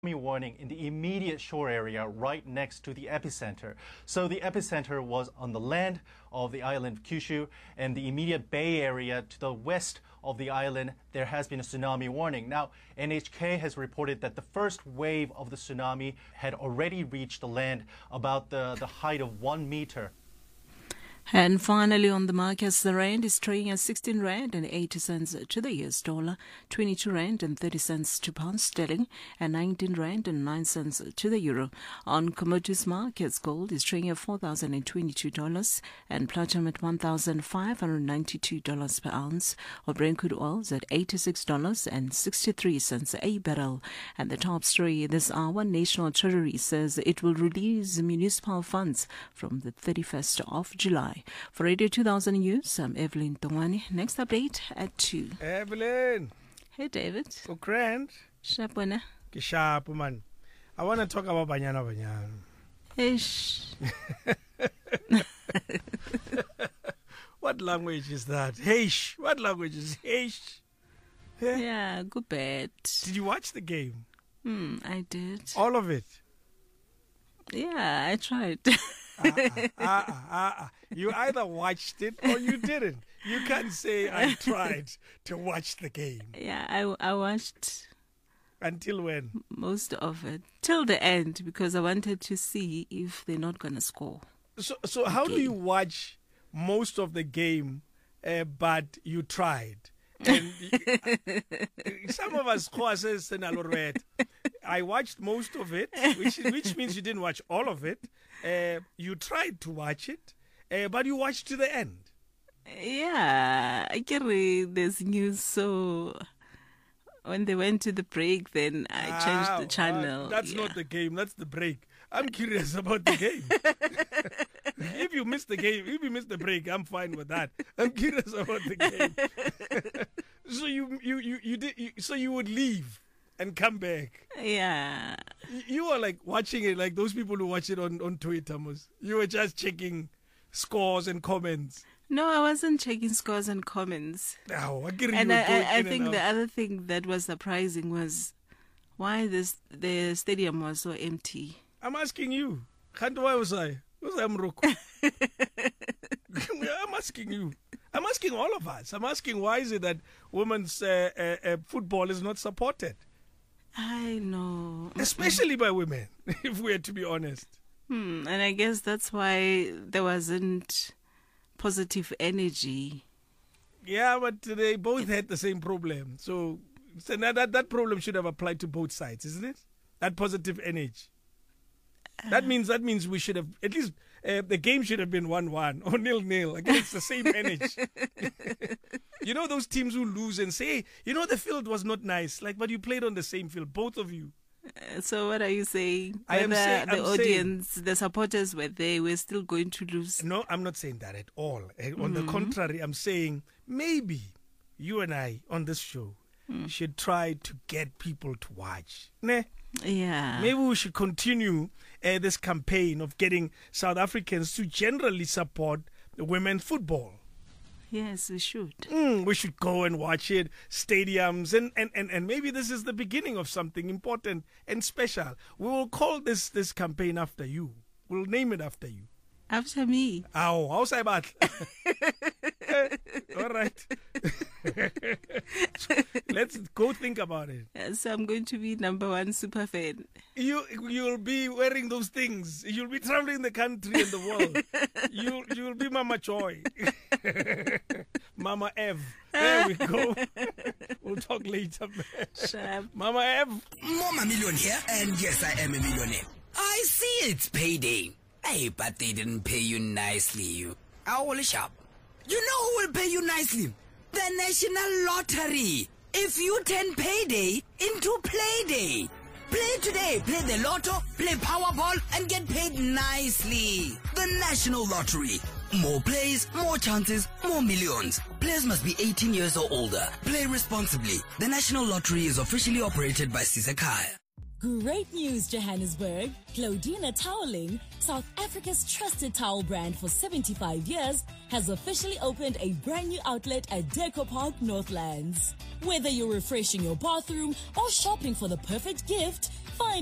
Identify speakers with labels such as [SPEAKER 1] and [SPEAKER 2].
[SPEAKER 1] warning in the immediate shore area right next to the epicenter. So the epicenter was on the land of the island of Kyushu, and the immediate bay area to the west of the island, there has been a tsunami warning. Now, NHK has reported that the first wave of the tsunami had already reached the land about the height of 1 meter.
[SPEAKER 2] And finally, on the markets, the rand is trading at 16 rand and 80 cents to the US dollar, 22 rand and 30 cents to pound sterling, and 19 rand and 9 cents to the euro. On commodities markets, gold is trading at $4,022 and platinum at $1,592 per ounce. Or Brent crude oil is at $86.63 a barrel. And the top story this hour, National Treasury says it will release municipal funds from the 31st of July. For Radio 2000 News, I'm Evelyn Tongwani. Next update at 2.
[SPEAKER 3] Evelyn.
[SPEAKER 2] Hey, David.
[SPEAKER 3] Oh, grand.
[SPEAKER 2] Sharp one.
[SPEAKER 3] Sharp, man. I want to talk about Banyana Banyana.
[SPEAKER 2] Ish.
[SPEAKER 3] What language is that? Heish. What language is heish?
[SPEAKER 2] Yeah, good bet.
[SPEAKER 3] Did you watch the game?
[SPEAKER 2] I did.
[SPEAKER 3] All of it?
[SPEAKER 2] Yeah, I tried.
[SPEAKER 3] You either watched it or you didn't. You can't say I tried to watch the game.
[SPEAKER 2] Yeah, I watched.
[SPEAKER 3] Until when?
[SPEAKER 2] Most of it. Till the end, because I wanted to see if they're not going to score.
[SPEAKER 3] So how do you watch most of the game, but you tried? And some of us, I watched most of it, which means you didn't watch all of it. You tried to watch it, but you watched to the end.
[SPEAKER 2] Yeah, I can read this news. So when they went to the break, then I changed the channel.
[SPEAKER 3] That's not the game. That's the break. I'm curious about the game. If you miss the game, if you miss the break, I'm fine with that. I'm curious about the game. So so you would leave and come back.
[SPEAKER 2] Yeah.
[SPEAKER 3] You were like watching it like those people who watch it on Twitter. You were just checking scores and comments.
[SPEAKER 2] No, I wasn't checking scores and comments.
[SPEAKER 3] Oh, I
[SPEAKER 2] think the other thing that was surprising was why the stadium was so empty.
[SPEAKER 3] I'm asking you. Why was I? I'm asking you. I'm asking all of us. I'm asking why is it that women's football is not supported?
[SPEAKER 2] I know.
[SPEAKER 3] Especially by women, if we're to be honest.
[SPEAKER 2] And I guess that's why there wasn't positive energy.
[SPEAKER 3] Yeah, but they both had the same problem. So that problem should have applied to both sides, isn't it? That positive energy. That means we should have, at least the game should have been 1-1 or 0-0. Again, it's the same energy. You know those teams who lose and say, hey, the field was not nice, but you played on the same field, both of you.
[SPEAKER 2] So what are you saying? The supporters were there, we're still going to lose?
[SPEAKER 3] No, I'm not saying that at all. On the contrary, I'm saying maybe you and I on this show should try to get people to watch.
[SPEAKER 2] Yeah.
[SPEAKER 3] Maybe we should continue this campaign of getting South Africans to generally support women's football.
[SPEAKER 2] Yes, we should.
[SPEAKER 3] We should go and watch it, stadiums, and maybe this is the beginning of something important and special. We will call this campaign after you. We'll name it after you.
[SPEAKER 2] After me.
[SPEAKER 3] How's that? All right. Let's go think about it.
[SPEAKER 2] So I'm going to be number one super fan.
[SPEAKER 3] You'll be wearing those things. You'll be traveling the country and the world. You'll be Mama Joy. Mama Ev. There we go. We'll talk later, man.
[SPEAKER 2] Sure.
[SPEAKER 3] Mama Ev.
[SPEAKER 4] Mama Million here, and yes, I am a millionaire. I see it's payday. Hey, but they didn't pay you nicely, you. Owl shop. You know who will pay you nicely? The National Lottery. If you turn payday into playday. Play today, play the lotto, play Powerball, and get paid nicely. The National Lottery. More plays, more chances, more millions. Players must be 18 years or older. Play responsibly. The National Lottery is officially operated by Sisekhaya.
[SPEAKER 5] Great news, Johannesburg. Claudina Toweling, South Africa's trusted towel brand for 75 years, has officially opened a brand new outlet at Deco Park, Northlands. Whether you're refreshing your bathroom or shopping for the perfect gift, find